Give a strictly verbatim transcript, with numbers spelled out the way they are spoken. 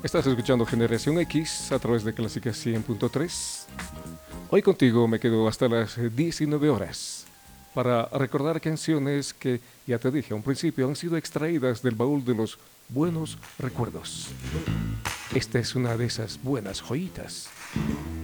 Estás escuchando Generación X a través de Clásica cien punto tres. Hoy contigo me quedo hasta las diecinueve horas para recordar canciones que, ya te dije a un principio, han sido extraídas del baúl de los buenos recuerdos. Esta es una de esas buenas joyitas.